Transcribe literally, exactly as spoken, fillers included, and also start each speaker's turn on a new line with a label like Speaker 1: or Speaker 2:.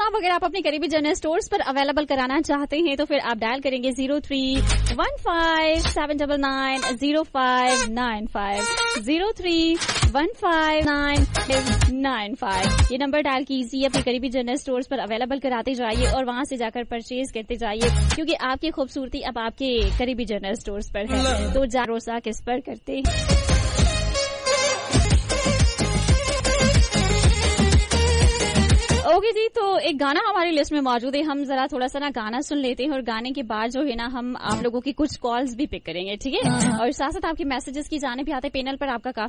Speaker 1: अब अगर आप अपने करीबी जनरल स्टोर्स पर अवेलेबल कराना चाहते हैं तो फिर आप डायल करेंगे zero three one five seven double nine zero five nine five zero three one five nine nine five. ये नंबर डायल कीजिए, अपने करीबी जनरल स्टोर्स पर अवेलेबल कराते जाइए और वहां से जाकर परचेज करते जाइए, क्योंकि आपकी खूबसूरती अब आपके करीबी जनरल स्टोर्स पर है। तो भरोसा किस पर करते ओके जी। तो एक गाना हमारी लिस्ट में मौजूद है, हम जरा थोड़ा सा ना गाना सुन लेते हैं और गाने के बाद जो है ना हम आप लोगों की कुछ कॉल्स भी पिक करेंगे, ठीक है। और साथ साथ आपके मैसेजेस की जाने भी आते हैं। पैनल पर आपका काफी